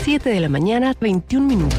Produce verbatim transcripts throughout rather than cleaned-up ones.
siete de la mañana, veintiún minutos.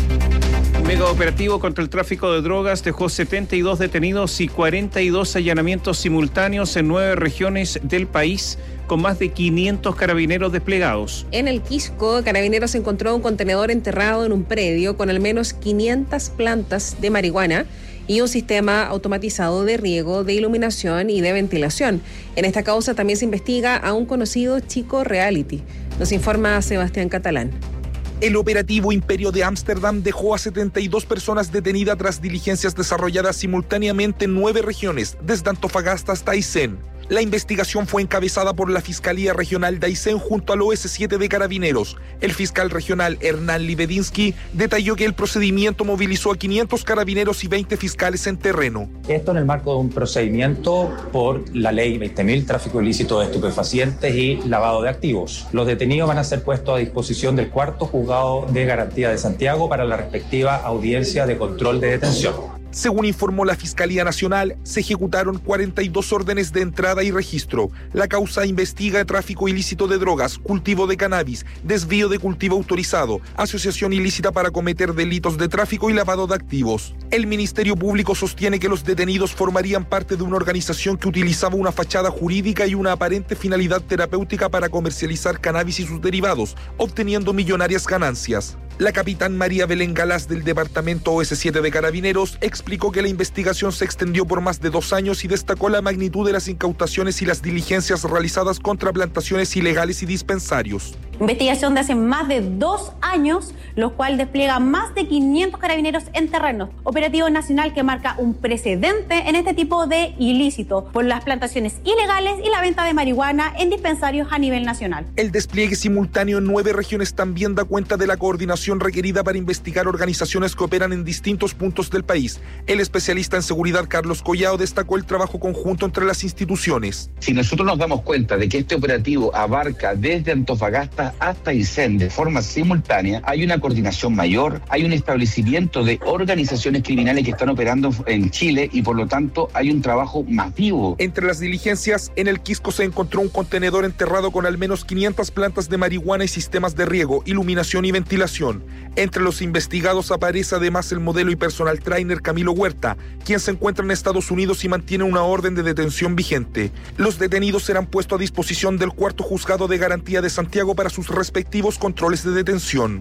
Mega operativo contra el tráfico de drogas dejó setenta y dos detenidos y cuarenta y dos allanamientos simultáneos en nueve regiones del país, con más de quinientos carabineros desplegados. En el Quisco, Carabineros encontró un contenedor enterrado en un predio con al menos quinientas plantas de marihuana y un sistema automatizado de riego, de iluminación y de ventilación. En esta causa también se investiga a un conocido chico reality. Nos informa Sebastián Catalán. El operativo Imperio de Ámsterdam dejó a setenta y dos personas detenidas tras diligencias desarrolladas simultáneamente en nueve regiones, desde Antofagasta hasta Aysén. La investigación fue encabezada por la Fiscalía Regional de Aysén junto al O S siete de Carabineros. El fiscal regional Hernán Libedinsky detalló que el procedimiento movilizó a quinientos carabineros y veinte fiscales en terreno. Esto en el marco de un procedimiento por la ley veinte mil, tráfico ilícito de estupefacientes y lavado de activos. Los detenidos van a ser puestos a disposición del cuarto juzgado de garantía de Santiago para la respectiva audiencia de control de detención. Según informó la Fiscalía Nacional, se ejecutaron cuarenta y dos órdenes de entrada y registro. La causa investiga tráfico ilícito de drogas, cultivo de cannabis, desvío de cultivo autorizado, asociación ilícita para cometer delitos de tráfico y lavado de activos. El Ministerio Público sostiene que los detenidos formarían parte de una organización que utilizaba una fachada jurídica y una aparente finalidad terapéutica para comercializar cannabis y sus derivados, obteniendo millonarias ganancias. La capitán María Belén Galás del Departamento O S siete de Carabineros explicó que la investigación se extendió por más de dos años y destacó la magnitud de las incautaciones y las diligencias realizadas contra plantaciones ilegales y dispensarios. Investigación de hace más de dos años, lo cual despliega más de quinientos carabineros en terreno. Operativo nacional que marca un precedente en este tipo de ilícito por las plantaciones ilegales y la venta de marihuana en dispensarios a nivel nacional. El despliegue simultáneo en nueve regiones también da cuenta de la coordinación requerida para investigar organizaciones que operan en distintos puntos del país. El especialista en seguridad Carlos Collado destacó el trabajo conjunto entre las instituciones. Si nosotros nos damos cuenta de que este operativo abarca desde Antofagasta hasta Aysén de forma simultánea, hay una coordinación mayor, hay un establecimiento de organizaciones criminales que están operando en Chile y por lo tanto hay un trabajo más vivo. Entre las diligencias, en el Quisco se encontró un contenedor enterrado con al menos quinientas plantas de marihuana y sistemas de riego, iluminación y ventilación. Entre los investigados aparece además el modelo y personal trainer Camilo Huerta, quien se encuentra en Estados Unidos y mantiene una orden de detención vigente. Los detenidos serán puestos a disposición del cuarto juzgado de garantía de Santiago para sus respectivos controles de detención.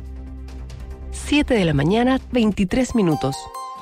siete de la mañana, veintitrés minutos.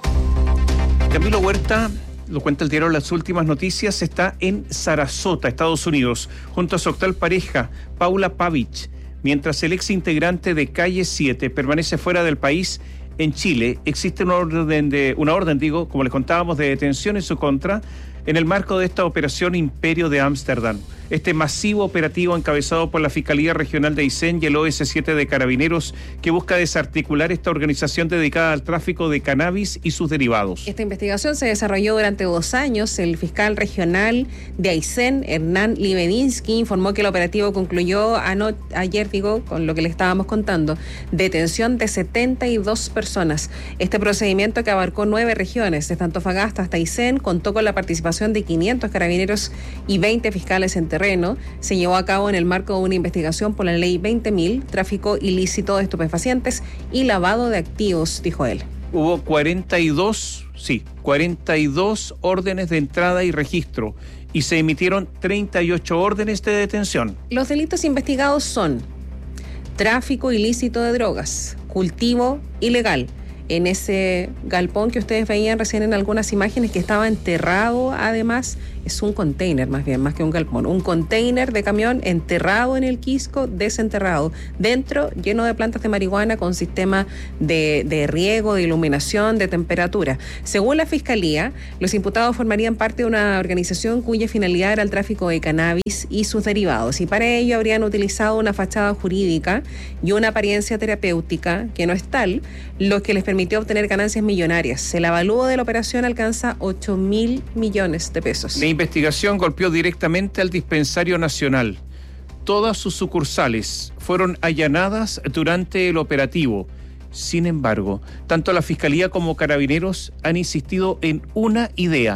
Camilo Huerta, lo cuenta el diario Las Últimas Noticias, está en Sarasota, Estados Unidos, junto a su actual pareja, Paula Pavich. Mientras el ex integrante de Calle siete permanece fuera del país, en Chile existe una orden, de, una orden, digo, como les contábamos, de detención en su contra en el marco de esta operación Imperio de Ámsterdam. Este masivo operativo encabezado por la Fiscalía Regional de Aysén y el O S siete de Carabineros, que busca desarticular esta organización dedicada al tráfico de cannabis y sus derivados. Esta investigación se desarrolló durante dos años. El fiscal regional de Aysén, Hernán Libedinsky, informó que el operativo concluyó ano- ayer, digo, con lo que le estábamos contando, detención de setenta y dos personas. Este procedimiento, que abarcó nueve regiones, desde Antofagasta hasta Aysén, contó con la participación de quinientos carabineros y veinte fiscales en terreno. Se llevó a cabo en el marco de una investigación por la ley veinte mil, tráfico ilícito de estupefacientes y lavado de activos, dijo él. Hubo cuarenta y dos, sí, cuarenta y dos órdenes de entrada y registro y se emitieron treinta y ocho órdenes de detención. Los delitos investigados son tráfico ilícito de drogas, cultivo ilegal. En ese galpón que ustedes veían recién en algunas imágenes, que estaba enterrado, además, es un container más bien, más que un galpón, un container de camión enterrado en el Quisco, desenterrado, dentro lleno de plantas de marihuana con sistema de, de riego, de iluminación, de temperatura. Según la Fiscalía, los imputados formarían parte de una organización cuya finalidad era el tráfico de cannabis y sus derivados, y para ello habrían utilizado una fachada jurídica y una apariencia terapéutica que no es tal, lo que les permitió obtener ganancias millonarias. El avalúo de la operación alcanza ocho mil millones de pesos. La investigación golpeó directamente al Dispensario Nacional. Todas sus sucursales fueron allanadas durante el operativo. Sin embargo, tanto la Fiscalía como Carabineros han insistido en una idea: